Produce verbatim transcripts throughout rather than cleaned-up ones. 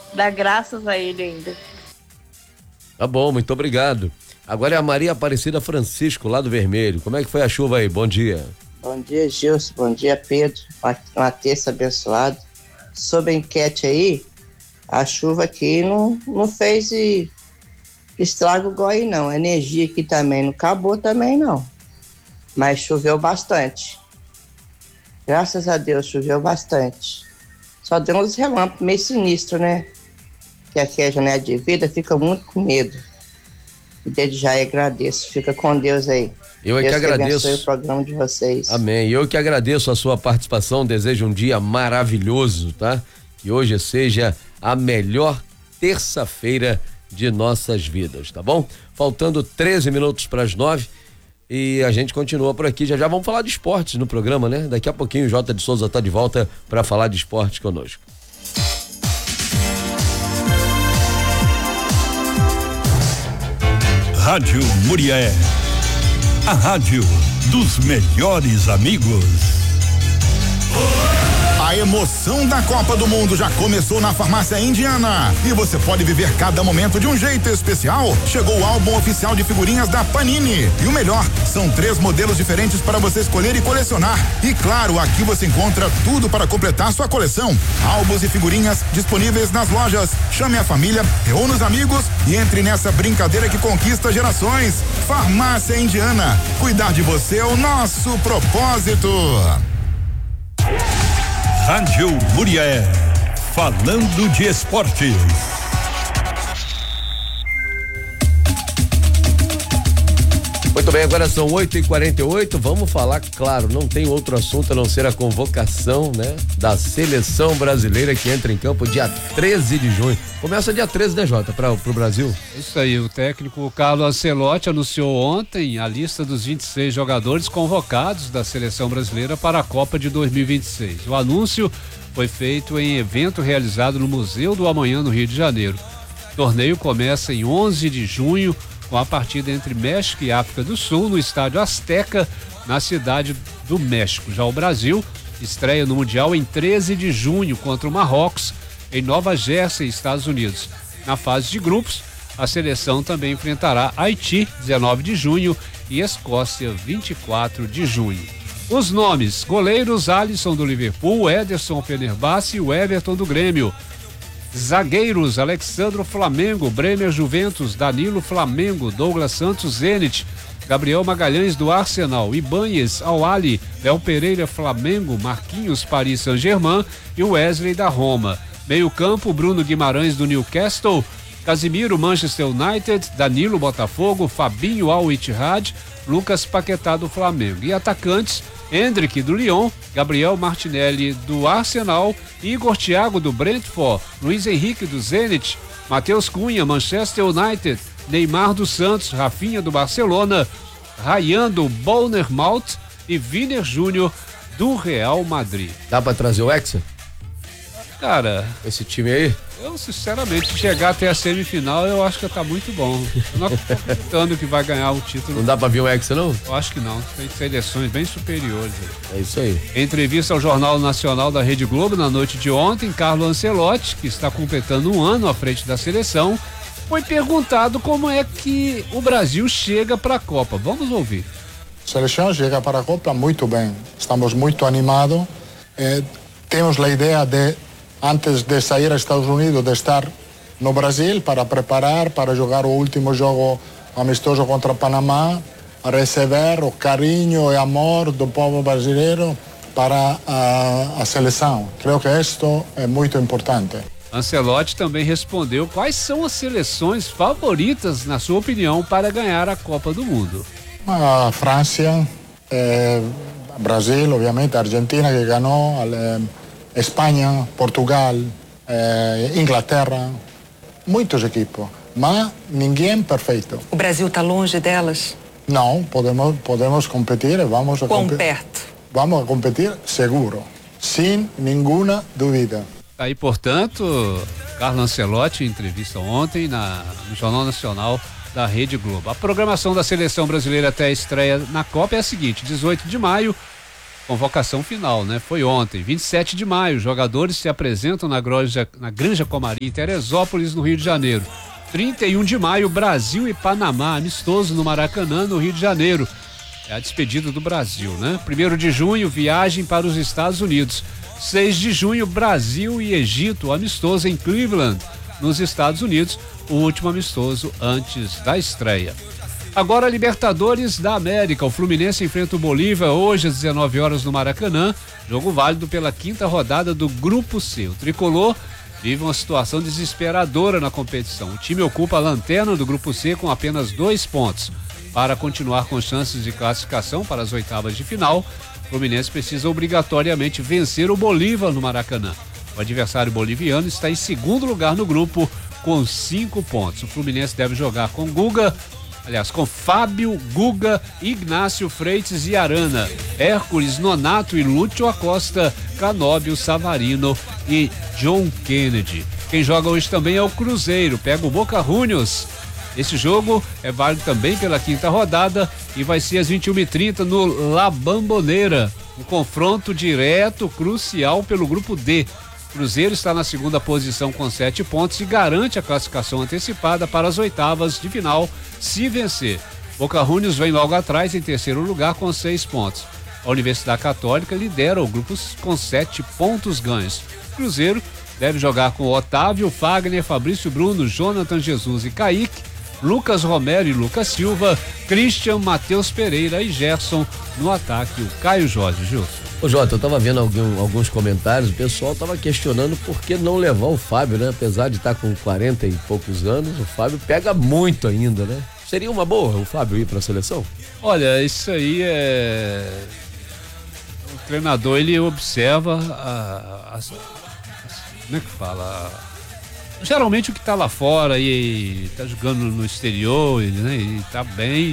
Dá graças a ele ainda. Tá bom, muito obrigado. Agora é a Maria Aparecida Francisco, lá do Vermelho. Como é que foi a chuva aí? Bom dia. Bom dia, Gilson. Bom dia, Pedro. Uma, uma terça abençoada. Sobre a enquete aí, a chuva aqui não, não fez estrago igual aí, não. A energia aqui também não acabou também, não. Mas choveu bastante. Graças a Deus, choveu bastante. Só deu uns relâmpagos meio sinistro, né? Que aqui a janela de vida fica muito com medo. E desde já eu agradeço. Fica com Deus aí. Eu é que Deus agradeço. abençoe o programa de vocês. Amém. Eu que agradeço a sua participação. Desejo um dia maravilhoso, tá? Que hoje seja a melhor terça-feira de nossas vidas, tá bom? Faltando treze minutos para as nove e a gente continua por aqui. Já já vamos falar de esportes no programa, né? Daqui a pouquinho o Jota de Souza tá de volta para falar de esportes conosco. Rádio Murié, a rádio dos melhores amigos. A emoção da Copa do Mundo já começou na Farmácia Indiana e você pode viver cada momento de um jeito especial. Chegou o álbum oficial de figurinhas da Panini e o melhor, são três modelos diferentes para você escolher e colecionar. E claro, aqui você encontra tudo para completar sua coleção. Álbuns e figurinhas disponíveis nas lojas. Chame a família, reúna os amigos e entre nessa brincadeira que conquista gerações. Farmácia Indiana, cuidar de você é o nosso propósito. Rádio Murié, falando de esportes. Muito bem, agora são oito e quarenta e oito. Vamos falar, claro, não tem outro assunto a não ser a convocação, né? Da seleção brasileira que entra em campo dia treze de junho. Começa dia treze, né, Jota, para o Brasil? Isso aí, o técnico Carlo Ancelotti anunciou ontem a lista dos vinte e seis jogadores convocados da seleção brasileira para a Copa de dois mil e vinte e seis. O anúncio foi feito em evento realizado no Museu do Amanhã, no Rio de Janeiro. O torneio começa em onze de junho, com a partida entre México e África do Sul no estádio Azteca, na cidade do México. Já o Brasil estreia no Mundial em treze de junho contra o Marrocos, em Nova Jersey, Estados Unidos. Na fase de grupos, a seleção também enfrentará Haiti, dezenove de junho, e Escócia, vinte e quatro de junho. Os nomes: goleiros Alisson do Liverpool, Ederson Fenerbahçe e o Everton do Grêmio. Zagueiros: Alexandro Flamengo, Bremer Juventus, Danilo Flamengo, Douglas Santos Zenit, Gabriel Magalhães do Arsenal, Ibanez Al Ahly, Léo Pereira Flamengo, Marquinhos Paris Saint-Germain e Wesley da Roma. Meio campo: Bruno Guimarães do Newcastle, Casimiro Manchester United, Danilo Botafogo, Fabinho Al Ittihad, Lucas Paquetá do Flamengo. E atacantes: Endrick do Lyon, Gabriel Martinelli do Arsenal, Igor Thiago do Brentford, Luiz Henrique do Zenit, Matheus Cunha, Manchester United, Neymar do Santos, Rafinha do Barcelona, Ryan do Bournemouth e Viner Júnior do Real Madrid. Dá pra trazer o Hexa? Cara, esse time aí? Eu, sinceramente, chegar até a semifinal, eu acho que tá muito bom. Eu não tô acreditando que vai ganhar o título. Não dá pra vir um Hexa, não? Eu acho que não. Tem seleções bem superiores. É isso aí. Em entrevista ao Jornal Nacional da Rede Globo, na noite de ontem, Carlo Ancelotti, que está completando um ano à frente da seleção, foi perguntado como é que o Brasil chega para a Copa. Vamos ouvir. A seleção chega para a Copa muito bem. Estamos muito animados. Eh, temos a ideia de, antes de sair aos Estados Unidos, de estar no Brasil para preparar, para jogar o último jogo amistoso contra Panamá, a receber o carinho e amor do povo brasileiro para a, a seleção. Creio que isto é muito importante. Ancelotti também respondeu quais são as seleções favoritas, na sua opinião, para ganhar a Copa do Mundo. A França, eh, Brasil, obviamente, a Argentina que ganhou, eh, Espanha, Portugal, eh, Inglaterra, muitos equipos, mas ninguém perfeito. O Brasil está longe delas? Não, podemos, podemos competir, vamos a Quão competir. perto? Vamos a competir seguro, sem nenhuma dúvida. Aí, portanto, Carlo Ancelotti, em entrevista ontem na, no Jornal Nacional da Rede Globo. A programação da seleção brasileira até a estreia na Copa é a seguinte: dezoito de maio, convocação final, né? Foi ontem, vinte e sete de maio, os jogadores se apresentam na Granja, na Granja Comari, em Teresópolis, no Rio de Janeiro. trinta e um de maio, Brasil e Panamá, amistoso no Maracanã, no Rio de Janeiro. É a despedida do Brasil, né? primeiro de junho, viagem para os Estados Unidos. seis de junho, Brasil e Egito, amistoso em Cleveland, nos Estados Unidos, o último amistoso antes da estreia. Agora, Libertadores da América, o Fluminense enfrenta o Bolívia hoje às dezenove horas no Maracanã, jogo válido pela quinta rodada do Grupo C. O tricolor vive uma situação desesperadora na competição. O time ocupa a lanterna do Grupo C com apenas dois pontos. Para continuar com chances de classificação para as oitavas de final, o Fluminense precisa obrigatoriamente vencer o Bolívar no Maracanã. O adversário boliviano está em segundo lugar no grupo com cinco pontos. O Fluminense deve jogar com Guga, aliás, com Fábio, Guga, Ignácio Freitas e Arana, Hércules, Nonato e Lúcio Acosta, Canóbio, Savarino e John Kennedy. Quem joga hoje também é o Cruzeiro, pega o Boca Juniors. Esse jogo é válido também pela quinta rodada e vai ser às vinte e uma e trinta no La Bombonera, um confronto direto, crucial pelo grupo D. Cruzeiro está na segunda posição com sete pontos e garante a classificação antecipada para as oitavas de final se vencer. Boca Juniors vem logo atrás em terceiro lugar com seis pontos. A Universidade Católica lidera o grupo com sete pontos ganhos. Cruzeiro deve jogar com Otávio, Fagner, Fabrício Bruno, Jonathan Jesus e Kaique, Lucas Romero e Lucas Silva, Christian, Matheus Pereira e Gerson no ataque, o Caio Jorge. Gilson. Ô Jota, eu tava vendo algum, alguns comentários, o pessoal tava questionando por que não levar o Fábio, né? Apesar de estar com quarenta e poucos anos, o Fábio pega muito ainda, né? Seria uma boa o Fábio ir pra seleção? Olha, isso aí é... O treinador, ele observa a, a, a, como é que fala? Geralmente o que tá lá fora e, e tá jogando no exterior, ele, né? E tá bem...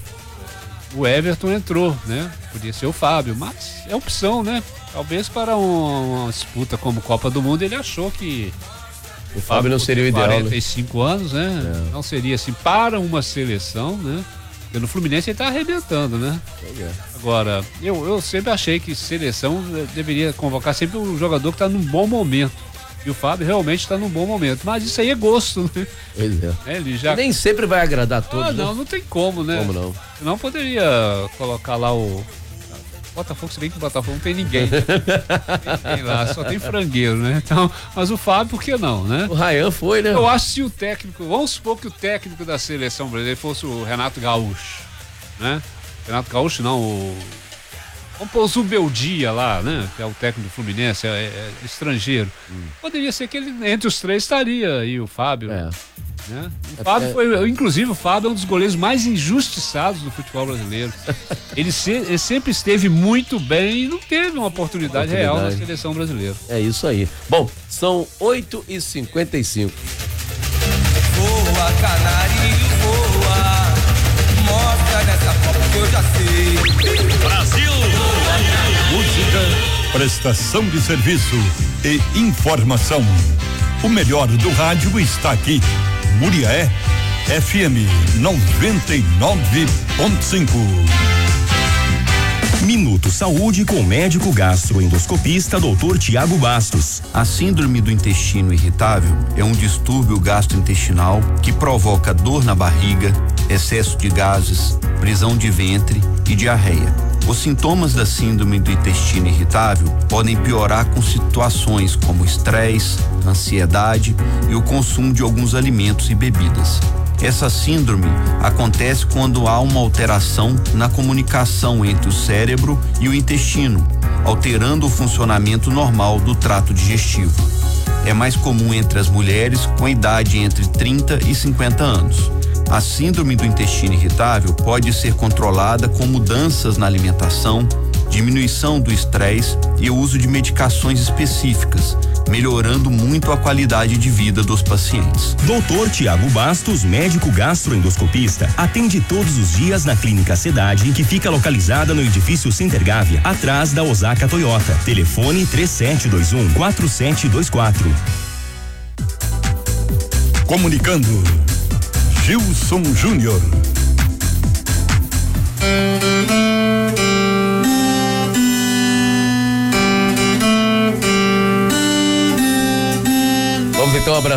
O Everton entrou, né? Podia ser o Fábio, mas é opção, né? Talvez para um, uma disputa como Copa do Mundo ele achou que o Fábio não seria o ideal, quarenta e cinco né? anos, né? É. Não seria assim para uma seleção, né? Porque no Fluminense ele tá arrebentando, né? É. Agora, eu, eu sempre achei que seleção deveria convocar sempre um jogador que tá num bom momento. E o Fábio realmente está num bom momento. Mas isso aí é gosto, né? Pois é. É, ele já... Nem sempre vai agradar todos. Ah, não, né? não tem como, né? Como não? Não poderia colocar lá o Botafogo, se bem que o Botafogo não tem ninguém. Né? Tem lá, só tem frangueiro, né? Então, mas o Fábio, por que não, né? O Ryan foi, né? Eu acho que se o técnico, vamos supor que o técnico da seleção brasileira fosse o Renato Gaúcho, né? Renato Gaúcho não, o... Vamos pôr o Zubeldia lá, né? Que é o técnico do Fluminense, é, é estrangeiro. Hum. Poderia ser que ele, entre os três, estaria aí o Fábio. É. Né? O Fábio foi, inclusive, o Fábio é um dos goleiros mais injustiçados do futebol brasileiro. ele, se, ele sempre esteve muito bem e não teve uma oportunidade, oportunidade real na seleção brasileira. É isso aí. Bom, são oito e cinquenta e cinco. Voa, canarinho, voa. Mostra nessa Copa que eu já sei. Brasil! Música, prestação de serviço e informação. O melhor do rádio está aqui. Muriaé, F M noventa e nove ponto cinco. Minuto Saúde com o médico gastroendoscopista doutor Tiago Bastos. A síndrome do intestino irritável é um distúrbio gastrointestinal que provoca dor na barriga, excesso de gases, prisão de ventre e diarreia. Os sintomas da síndrome do intestino irritável podem piorar com situações como estresse, ansiedade e o consumo de alguns alimentos e bebidas. Essa síndrome acontece quando há uma alteração na comunicação entre o cérebro e o intestino, alterando o funcionamento normal do trato digestivo. É mais comum entre as mulheres com idade entre trinta e cinquenta anos. A síndrome do intestino irritável pode ser controlada com mudanças na alimentação, diminuição do estresse e o uso de medicações específicas, melhorando muito a qualidade de vida dos pacientes. doutor Tiago Bastos, médico gastroendoscopista, atende todos os dias na Clínica Cidade, que fica localizada no edifício Center Gávea, atrás da Osaka Toyota. Telefone três sete dois um, quatro sete dois quatro. Comunicando, Gilson Júnior. então, um abraço.